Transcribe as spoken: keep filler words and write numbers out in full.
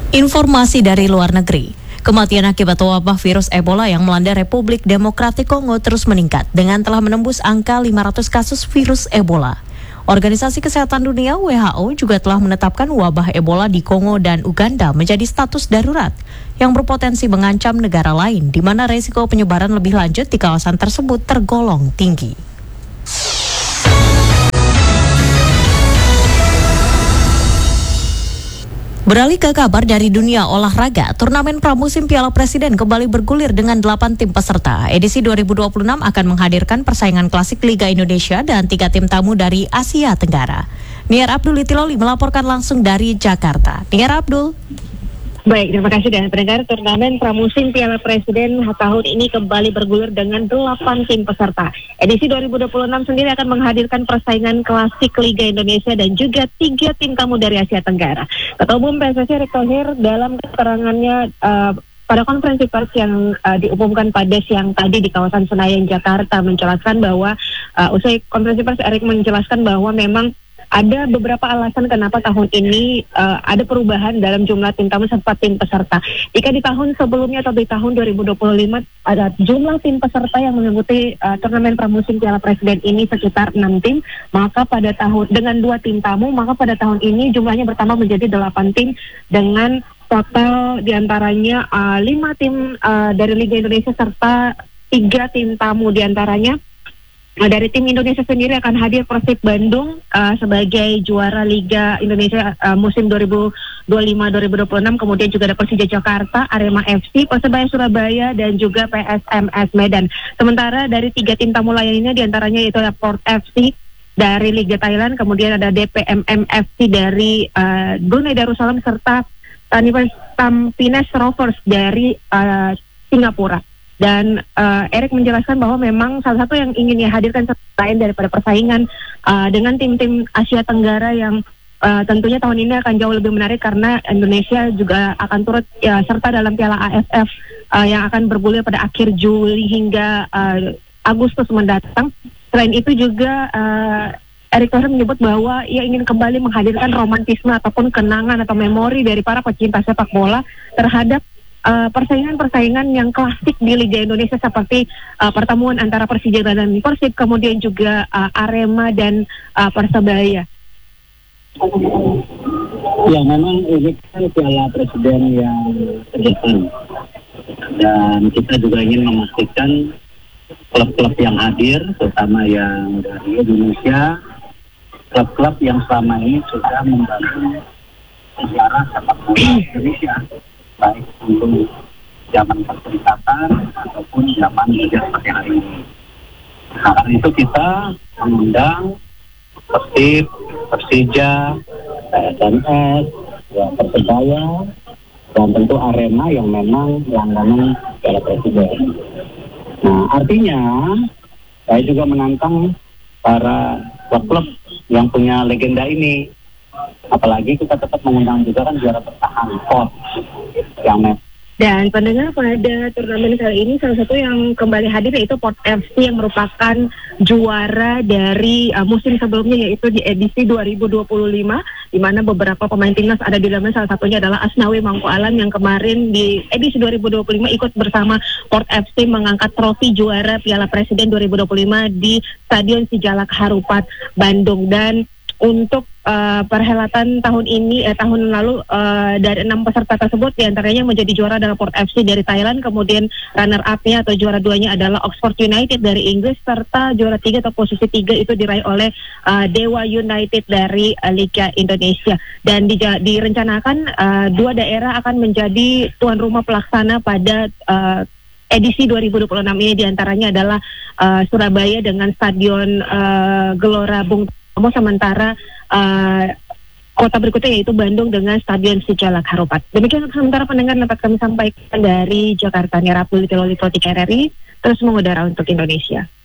Informasi dari luar negeri. Kematian akibat wabah virus Ebola yang melanda Republik Demokratik Kongo terus meningkat dengan telah menembus angka lima ratus kasus virus Ebola. Organisasi Kesehatan Dunia W H O juga telah menetapkan wabah Ebola di Kongo dan Uganda menjadi status darurat yang berpotensi mengancam negara lain di mana resiko penyebaran lebih lanjut di kawasan tersebut tergolong tinggi. Beralih ke kabar dari dunia olahraga, turnamen pramusim Piala Presiden kembali bergulir dengan delapan tim peserta. Edisi dua ribu dua puluh enam akan menghadirkan persaingan klasik Liga Indonesia dan tiga tim tamu dari Asia Tenggara. Niar Abdul Itiloli melaporkan langsung dari Jakarta. Niar Abdul. Baik, terima kasih dan pendengar. Turnamen pramusim Piala Presiden tahun ini kembali bergulir dengan delapan tim peserta. Edisi dua ribu dua puluh enam sendiri akan menghadirkan persaingan klasik Liga Indonesia dan juga tiga tim tamu dari Asia Tenggara. Ketua Umum P S S I Erick Thohir dalam keterangannya uh, pada konferensi pers yang uh, diumumkan pada siang tadi di kawasan Senayan, Jakarta, menjelaskan bahwa uh, usai konferensi pers Erick menjelaskan bahwa memang ada beberapa alasan kenapa tahun ini uh, ada perubahan dalam jumlah tim tamu serta tim peserta. Jika di tahun sebelumnya atau di tahun dua ribu dua puluh lima ada jumlah tim peserta yang mengikuti uh, turnamen pramusim Piala Presiden ini sekitar enam tim, maka pada tahun dengan dua tim tamu, maka pada tahun ini jumlahnya bertambah menjadi delapan tim dengan total diantaranya uh, lima tim uh, dari Liga Indonesia serta tiga tim tamu diantaranya. Nah, dari tim Indonesia sendiri akan hadir Persib Bandung uh, sebagai juara Liga Indonesia uh, musim dua ribu dua puluh lima dua ribu dua puluh enam. Kemudian juga ada Persija Jakarta, Arema F C, Persebaya Surabaya, dan juga P S M S Medan. Sementara dari tiga tim tamu lainnya diantaranya yaitu Port F C dari Liga Thailand, kemudian ada D P M M F C dari uh, Brunei Darussalam, serta Tampines Rovers dari uh, Singapura. Dan uh, Erick menjelaskan bahwa memang salah satu yang ingin dihadirkan selain daripada persaingan uh, dengan tim-tim Asia Tenggara yang uh, tentunya tahun ini akan jauh lebih menarik karena Indonesia juga akan turut ya, serta dalam Piala A F F uh, yang akan bergulir pada akhir Juli hingga uh, Agustus mendatang. Selain itu juga uh, Erick Thohir menyebut bahwa ia ingin kembali menghadirkan romantisme ataupun kenangan atau memori dari para pecinta sepak bola terhadap Uh, persaingan-persaingan yang klasik di Liga Indonesia seperti uh, pertemuan antara Persija dan Persib, kemudian juga uh, Arema dan uh, Persebaya. Ya, memang ini kan Piala Presiden yang terdepan dan kita juga ingin memastikan klub-klub yang hadir, terutama yang dari Indonesia, klub-klub yang selama ini sudah membangun sejarah sepak bola Indonesia, baik untuk zaman perserikatan ataupun zaman liga seperti hari ini. Nah, karena itu kita mengundang Persib, Persija, P S M S, ya, Persebaya, dan tentu Arema yang memang langganan Piala Presiden. Nah, artinya saya juga menantang para klub-klub yang punya legenda ini. Apalagi kita tetap mengundang juga kan juara bertahan Port yang memang. Dan pendengar, pada turnamen kali ini salah satu yang kembali hadir yaitu Port F C yang merupakan juara dari uh, musim sebelumnya, yaitu di edisi dua ribu dua puluh lima, di mana beberapa pemain timnas ada di dalamnya. Salah satunya adalah Asnawi Mangku Alam yang kemarin di edisi dua ribu dua puluh lima ikut bersama Port F C mengangkat trofi juara Piala Presiden dua ribu dua puluh lima di Stadion Sijalak Harupat, Bandung. Dan untuk uh, perhelatan tahun ini, eh, tahun lalu uh, dari enam peserta tersebut diantaranya menjadi juara adalah Port F C dari Thailand, kemudian runner up-nya atau juara duanya adalah Oxford United dari Inggris, serta juara tiga atau posisi tiga itu diraih oleh uh, Dewa United dari uh, Liga Indonesia. Dan di, direncanakan uh, dua daerah akan menjadi tuan rumah pelaksana pada uh, edisi dua ribu dua puluh enam ini, diantaranya adalah uh, Surabaya dengan Stadion uh, Gelora Bung Tomo, sementara uh, kota berikutnya yaitu Bandung dengan Stadion Sijalak Harupat. Demikian untuk sementara pendengar dapat kami sampaikan dari Jakarta. Niar Abdul Itiloli, T K R R I, terus mengudara untuk Indonesia.